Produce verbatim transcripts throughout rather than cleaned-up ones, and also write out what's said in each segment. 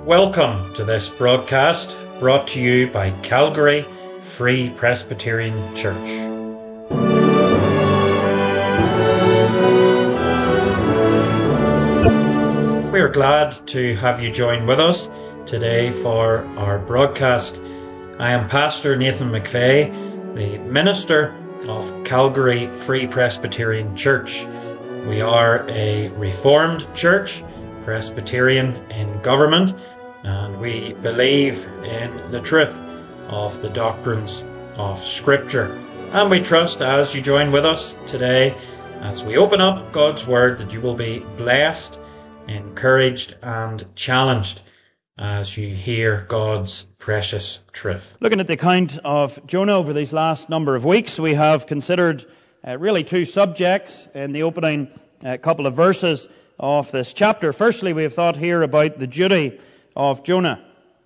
Welcome to this broadcast brought to you by Calgary Free Presbyterian Church. We are glad to have you join with us today for our broadcast. I am Pastor Nathan McVeigh, the minister of Calgary Free Presbyterian Church. We are a Reformed church, Presbyterian in government, and we believe in the truth of the doctrines of Scripture. And we trust as you join with us today, as we open up God's Word, that you will be blessed, encouraged and challenged as you hear God's precious truth. Looking at the account of Jonah over these last number of weeks, we have considered uh, really two subjects in the opening uh, couple of verses of this chapter. Firstly, we have thought here about the duty of Jonah.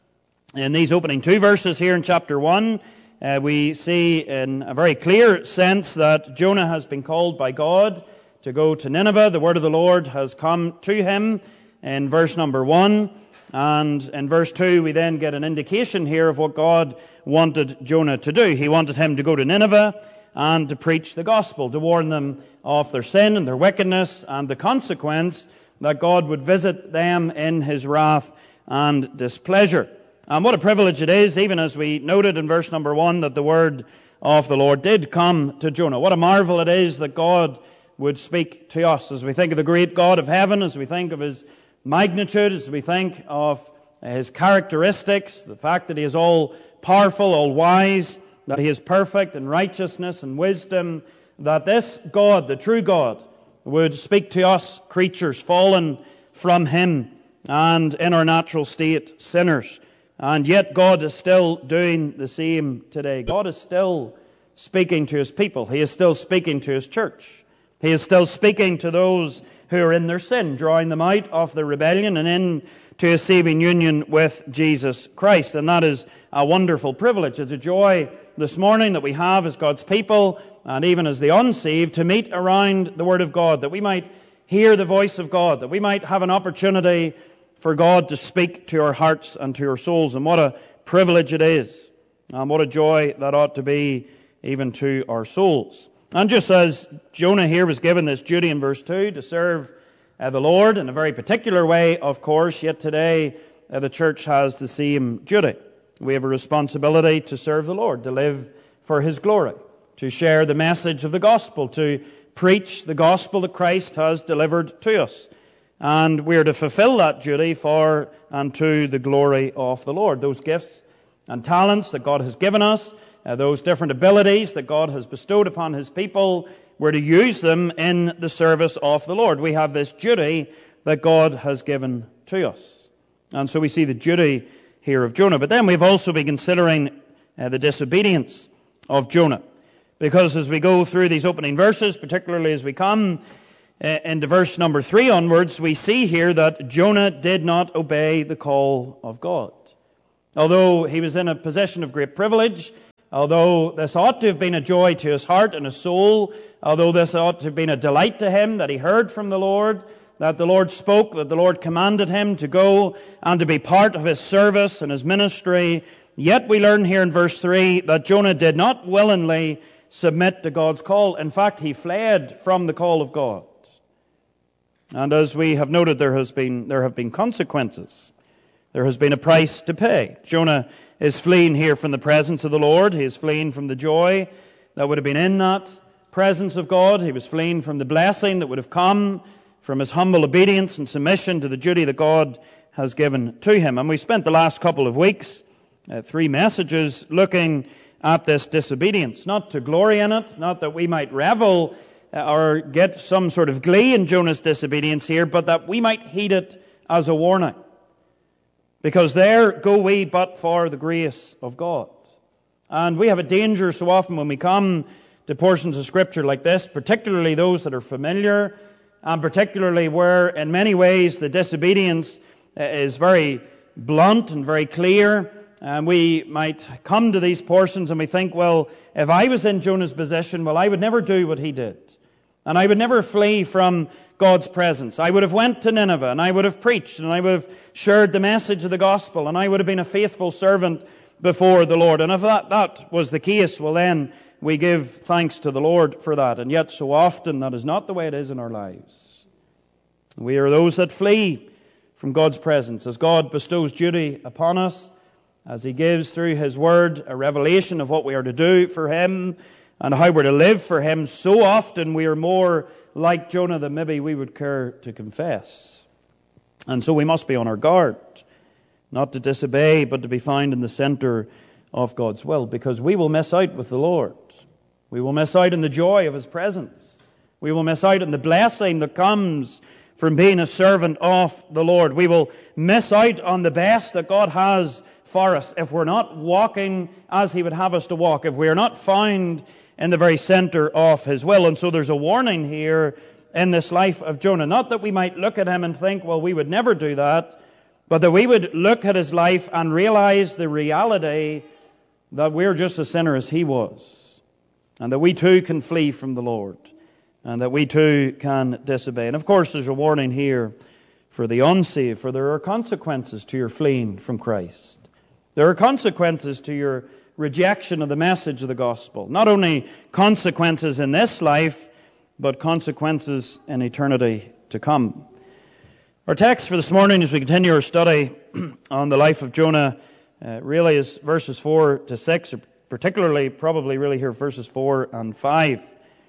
In these opening two verses here in chapter one, uh, we see in a very clear sense that Jonah has been called by God to go to Nineveh. The word of the Lord has come to him in verse number one. And in verse two, we then get an indication here of what God wanted Jonah to do. He wanted him to go to Nineveh and to preach the gospel, to warn them of their sin and their wickedness and the consequence that God would visit them in his wrath and displeasure. And what a privilege it is, even as we noted in verse number one, that the word of the Lord did come to Jonah. What a marvel it is that God would speak to us as we think of the great God of heaven, as we think of his magnitude, as we think of his characteristics, the fact that he is all powerful, all wise, that he is perfect in righteousness and wisdom, that this God, the true God, would speak to us creatures fallen from him and in our natural state sinners. And yet God is still doing the same today. God is still speaking to his people. He is still speaking to his church. He is still speaking to those who are in their sin, drawing them out of their rebellion and into a saving union with Jesus Christ. And that is a wonderful privilege. It's a joy this morning that we have as God's people, and even as the unsaved, to meet around the Word of God, that we might hear the voice of God, that we might have an opportunity for God to speak to our hearts and to our souls. And what a privilege it is, and what a joy that ought to be even to our souls. And just as Jonah here was given this duty in verse two to serve uh, the Lord in a very particular way, of course, yet today uh, the church has the same duty. We have a responsibility to serve the Lord, to live for his glory, to share the message of the gospel, to preach the gospel that Christ has delivered to us. And we are to fulfill that duty for and to the glory of the Lord. Those gifts and talents that God has given us, uh, those different abilities that God has bestowed upon his people, we're to use them in the service of the Lord. We have this duty that God has given to us. And so we see the duty here of Jonah. But then we've also been considering uh, the disobedience of Jonah. Because as we go through these opening verses, particularly as we come uh, into verse number three onwards, we see here that Jonah did not obey the call of God. Although he was in a position of great privilege, although this ought to have been a joy to his heart and his soul, although this ought to have been a delight to him that he heard from the Lord, that the Lord spoke, that the Lord commanded him to go and to be part of his service and his ministry, yet we learn here in verse three that Jonah did not willingly submit to God's call. In fact, he fled from the call of God. And as we have noted, there has been there have been consequences. There has been a price to pay. Jonah is fleeing here from the presence of the Lord. He is fleeing from the joy that would have been in that presence of God. He was fleeing from the blessing that would have come from his humble obedience and submission to the duty that God has given to him. And we spent the last couple of weeks, uh, three messages, looking at this disobedience. Not to glory in it, not that we might revel uh, or get some sort of glee in Jonah's disobedience here, but that we might heed it as a warning. Because there go we but for the grace of God. And we have a danger so often when we come to portions of Scripture like this, particularly those that are familiar, and particularly where in many ways the disobedience is very blunt and very clear, and we might come to these portions and we think, well, if I was in Jonah's position, well, I would never do what he did. And I would never flee from God's presence. I would have went to Nineveh, and I would have preached, and I would have shared the message of the gospel, and I would have been a faithful servant before the Lord. And if that, that was the case, well then, we give thanks to the Lord for that. And yet so often that is not the way it is in our lives. We are those that flee from God's presence as God bestows duty upon us, as He gives through His Word a revelation of what we are to do for Him and how we're to live for Him. So often we are more like Jonah than maybe we would care to confess. And so we must be on our guard, not to disobey, but to be found in the center of God's will, because we will miss out with the Lord. We will miss out on the joy of His presence. We will miss out on the blessing that comes from being a servant of the Lord. We will miss out on the best that God has for us if we're not walking as He would have us to walk, if we are not found in the very center of His will. And so there's a warning here in this life of Jonah. Not that we might look at him and think, well, we would never do that, but that we would look at his life and realize the reality that we're just as sinner as he was, and that we too can flee from the Lord, and that we too can disobey. And of course there's a warning here for the unsaved, for there are consequences to your fleeing from Christ. There are consequences to your rejection of the message of the gospel. Not only consequences in this life, but consequences in eternity to come. Our text for this morning, as we continue our study on the life of Jonah, uh, really is verses four to six, or particularly, probably really here, verses four and five.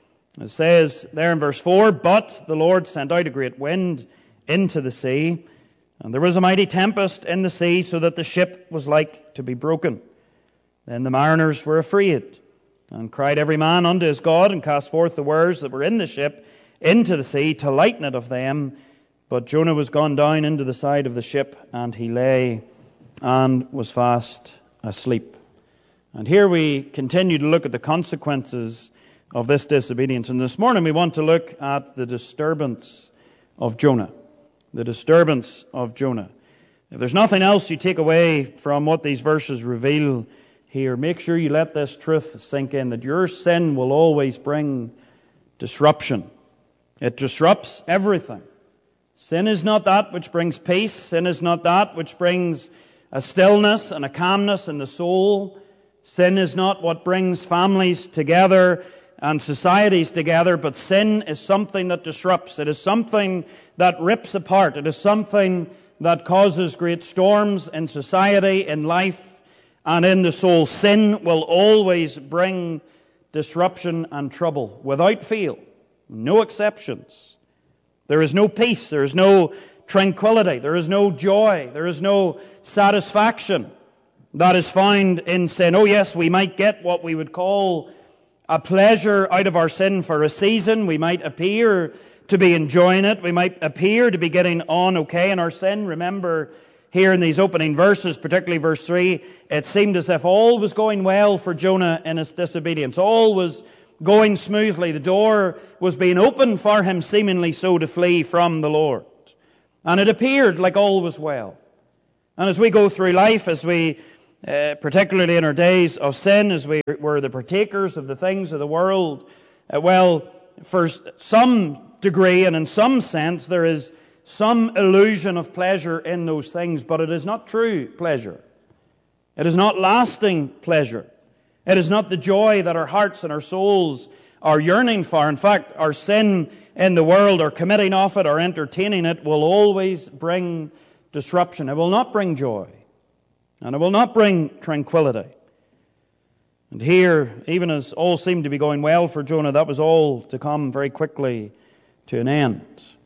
It says there in verse four, "But the Lord sent out a great wind into the sea, and there was a mighty tempest in the sea, so that the ship was like to be broken. Then the mariners were afraid, and cried every man unto his God, and cast forth the wares that were in the ship into the sea, to lighten it of them. But Jonah was gone down into the side of the ship, and he lay and was fast asleep." And here we continue to look at the consequences of this disobedience. And this morning we want to look at the disturbance of Jonah. The disturbance of Jonah. If there's nothing else you take away from what these verses reveal here, make sure you let this truth sink in, that your sin will always bring disruption. It disrupts everything. Sin is not that which brings peace. Sin is not that which brings a stillness and a calmness in the soul. Sin is not what brings families together and societies together, but sin is something that disrupts. It is something that rips apart. It is something that causes great storms in society, in life, and in the soul. Sin will always bring disruption and trouble, without fail. No exceptions. There is no peace. There is no tranquility. There is no joy. There is no satisfaction that is found in sin. Oh yes, we might get what we would call a pleasure out of our sin for a season. We might appear to be enjoying it. We might appear to be getting on okay in our sin. Remember, here in these opening verses, particularly verse three, it seemed as if all was going well for Jonah in his disobedience. All was going smoothly. The door was being opened for him, seemingly so, to flee from the Lord. And it appeared like all was well. And as we go through life, as we, uh, particularly in our days of sin, as we were the partakers of the things of the world, uh, well, for some degree and in some sense, there is some illusion of pleasure in those things, but it is not true pleasure. It is not lasting pleasure. It is not the joy that our hearts and our souls are yearning for. In fact, our sin in the world, or committing of it, or entertaining it, will always bring disruption. It will not bring joy. And it will not bring tranquility. And here, even as all seemed to be going well for Jonah, that was all to come very quickly to an end.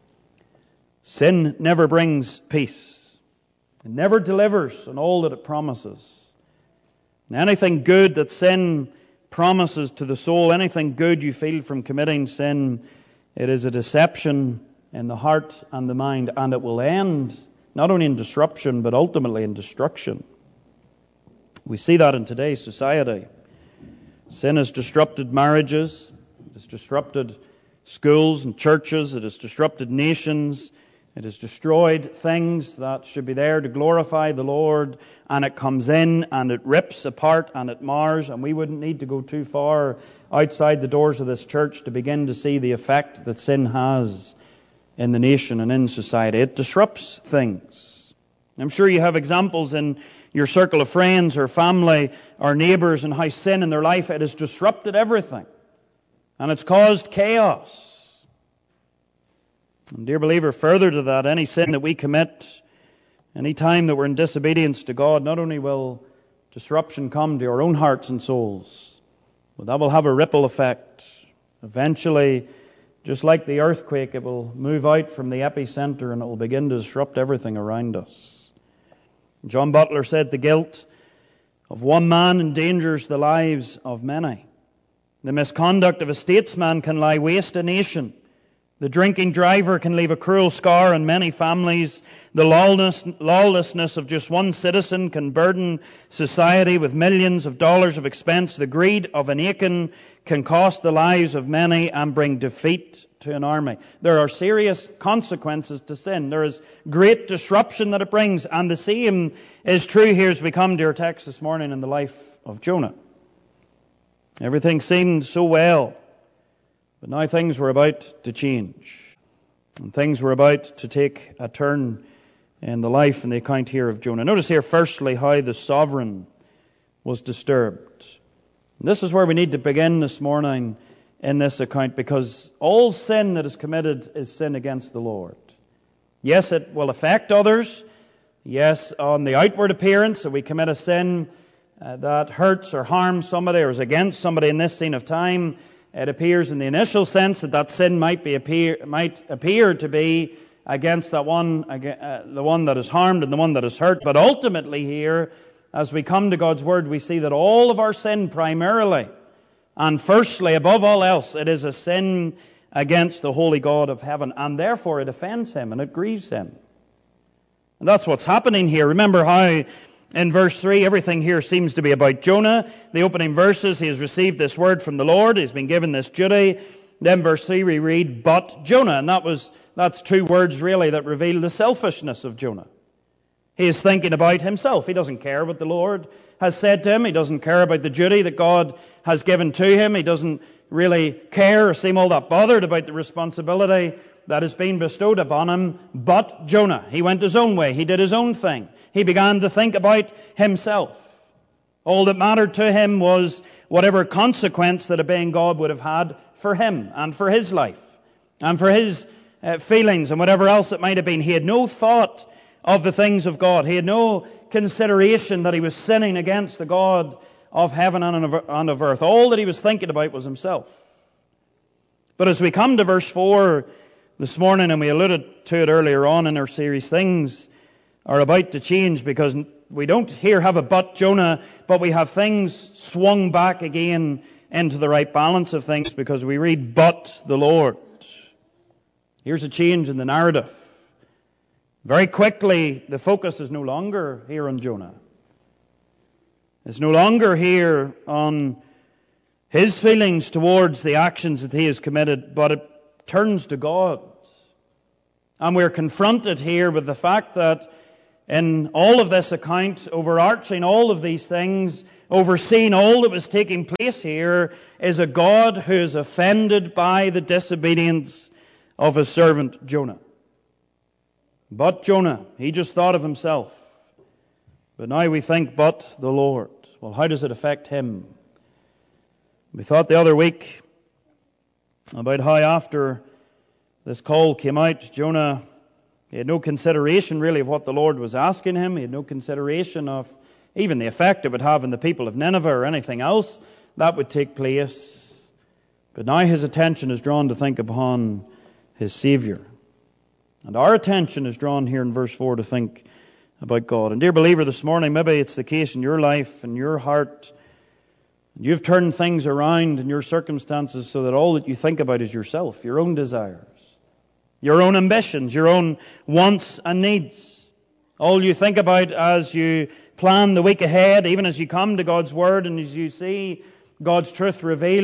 Sin never brings peace. It never delivers on all that it promises. And anything good that sin promises to the soul, anything good you feel from committing sin, it is a deception in the heart and the mind, and it will end not only in disruption, but ultimately in destruction. We see that in today's society. Sin has disrupted marriages, it has disrupted schools and churches, it has disrupted nations, It has destroyed things that should be there to glorify the Lord, and it comes in and it rips apart and it mars, and we wouldn't need to go too far outside the doors of this church to begin to see the effect that sin has in the nation and in society. It disrupts things. I'm sure you have examples in your circle of friends or family or neighbours and how sin in their life, it has disrupted everything. And it's caused chaos. And dear believer, further to that, any sin that we commit, any time that we're in disobedience to God, not only will disruption come to our own hearts and souls, but that will have a ripple effect. Eventually, just like the earthquake, it will move out from the epicenter and it will begin to disrupt everything around us. John Butler said, the guilt of one man endangers the lives of many. The misconduct of a statesman can lie waste a nation. The drinking driver can leave a cruel scar on many families. The lawless, lawlessness of just one citizen can burden society with millions of dollars of expense. The greed of an Achan can cost the lives of many and bring defeat to an army. There are serious consequences to sin. There is great disruption that it brings. And the same is true here as we come to our text this morning in the life of Jonah. Everything seemed so well. But now things were about to change. And things were about to take a turn in the life and the account here of Jonah. Notice here, firstly, how the sovereign was disturbed. And this is where we need to begin this morning in this account, because all sin that is committed is sin against the Lord. Yes, it will affect others. Yes, on the outward appearance, if we commit a sin uh, that hurts or harms somebody or is against somebody in this scene of time, it appears in the initial sense that that sin might be appear might appear to be against that one, uh, the one that is harmed and the one that is hurt. But ultimately here, as we come to God's Word, we see that all of our sin primarily, and firstly, above all else, it is a sin against the holy God of heaven, and therefore it offends Him and it grieves Him. And that's what's happening here. Remember how in verse three, everything here seems to be about Jonah. The opening verses, he has received this word from the Lord. He's been given this duty. Then verse three, we read, but Jonah. And that was that's two words really that reveal the selfishness of Jonah. He is thinking about himself. He doesn't care what the Lord has said to him. He doesn't care about the duty that God has given to him. He doesn't really care or seem all that bothered about the responsibility that has been bestowed upon him. But Jonah, he went his own way. He did his own thing. He began to think about himself. All that mattered to him was whatever consequence that obeying God would have had for him and for his life and for his uh, feelings and whatever else it might have been. He had no thought of the things of God. He had no consideration that he was sinning against the God of heaven and of earth. All that he was thinking about was himself. But as we come to verse four this morning, and we alluded to it earlier on in our series, things are about to change, because we don't here have a but Jonah, but we have things swung back again into the right balance of things, because we read, but the Lord. Here's a change in the narrative. Very quickly, the focus is no longer here on Jonah. It's no longer here on his feelings towards the actions that he has committed, but it turns to God. And we're confronted here with the fact that in all of this account, overarching all of these things, overseeing all that was taking place here, is a God who is offended by the disobedience of his servant Jonah. But Jonah, he just thought of himself. But now we think, but the Lord. Well, how does it affect him? We thought the other week about how after this call came out, Jonah, he had no consideration really of what the Lord was asking him. He had no consideration of even the effect it would have on the people of Nineveh or anything else that would take place. But now his attention is drawn to think upon his Savior. And our attention is drawn here in verse four to think about God. And dear believer, this morning, maybe it's the case in your life and your heart. You've turned things around in your circumstances so that all that you think about is yourself, your own desires, your own ambitions, your own wants and needs. All you think about as you plan the week ahead, even as you come to God's Word and as you see God's truth revealed,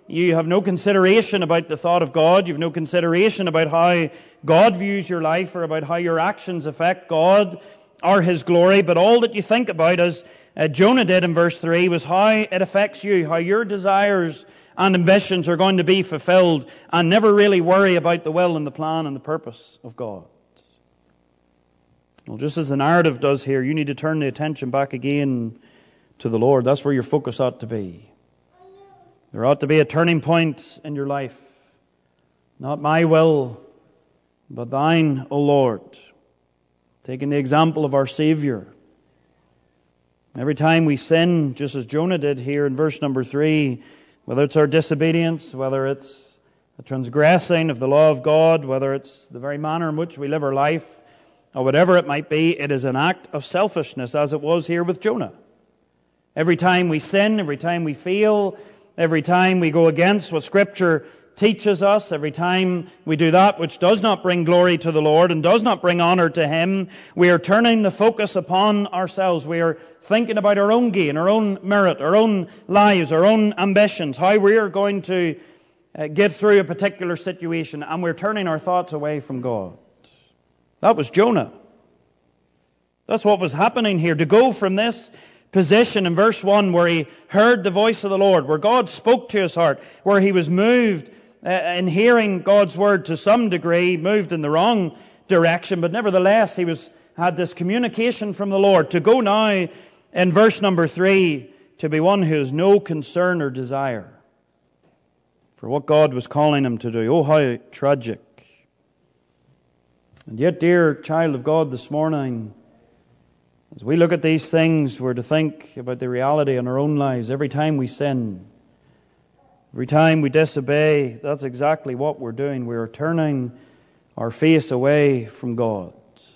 you have no consideration about the thought of God. You have no consideration about how God views your life or about how your actions affect God or His glory. But all that you think about, as uh, Jonah did in verse three, was how it affects you, how your desires and ambitions are going to be fulfilled, and never really worry about the will and the plan and the purpose of God. Well, just as the narrative does here, you need to turn the attention back again to the Lord. That's where your focus ought to be. There ought to be a turning point in your life. Not my will, but thine, O Lord. Taking the example of our Savior. Every time we sin, just as Jonah did here in verse number three, whether it's our disobedience, whether it's a transgressing of the law of God, whether it's the very manner in which we live our life, or whatever it might be, it is an act of selfishness, as it was here with Jonah. Every time we sin, every time we fail, every time we go against what Scripture teaches us, every time we do that which does not bring glory to the Lord and does not bring honor to Him, we are turning the focus upon ourselves. We are thinking about our own gain, our own merit, our own lives, our own ambitions, how we are going to uh, get through a particular situation, and we're turning our thoughts away from God. That was Jonah. That's what was happening here. To go from this position in verse one where he heard the voice of the Lord, where God spoke to his heart, where he was moved uh, in hearing God's word to some degree, moved in the wrong direction, but nevertheless he was had this communication from the Lord. To go now in verse number three to be one who has no concern or desire for what God was calling him to do. Oh, how tragic. And yet, dear child of God, this morning, as we look at these things, we're to think about the reality in our own lives. Every time we sin, every time we disobey, that's exactly what we're doing. We're turning our face away from God.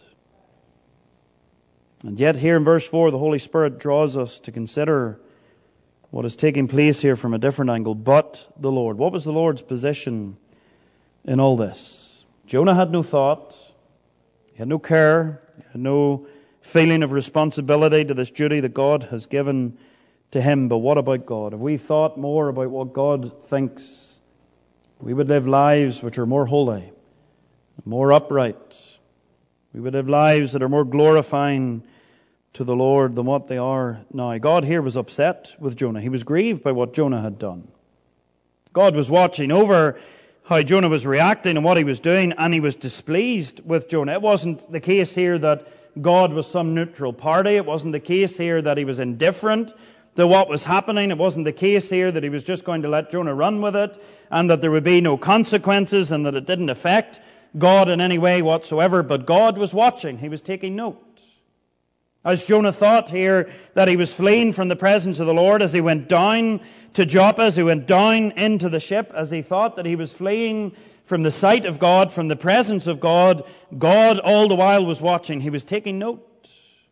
And yet here in verse four, the Holy Spirit draws us to consider what is taking place here from a different angle. But the Lord. What was the Lord's position in all this? Jonah had no thought. He had no care. He had no feeling of responsibility to this duty that God has given to him. But what about God? If we thought more about what God thinks, we would live lives which are more holy, more upright. We would live lives that are more glorifying to the Lord than what they are now. God here was upset with Jonah. He was grieved by what Jonah had done. God was watching over how Jonah was reacting and what he was doing, and he was displeased with Jonah. It wasn't the case here that God was some neutral party. It wasn't the case here that he was indifferent to what was happening. It wasn't the case here that he was just going to let Jonah run with it and that there would be no consequences and that it didn't affect God in any way whatsoever. But God was watching. He was taking note. As Jonah thought here that he was fleeing from the presence of the Lord, as he went down to Joppa, as he went down into the ship, as he thought that he was fleeing from the sight of God, from the presence of God, God all the while was watching. He was taking note.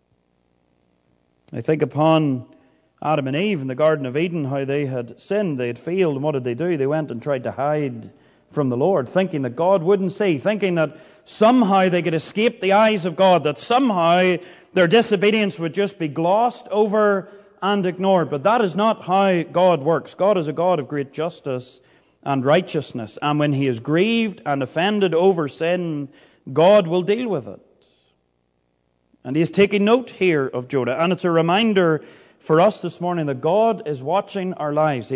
I think upon Adam and Eve in the Garden of Eden, how they had sinned, they had failed, and what did they do? They went and tried to hide from the Lord, thinking that God wouldn't see, thinking that somehow they could escape the eyes of God, that somehow their disobedience would just be glossed over and ignored. But that is not how God works. God is a God of great justice and righteousness. And when He is grieved and offended over sin, God will deal with it. And He is taking note here of Jonah. And it's a reminder for us this morning that God is watching our lives.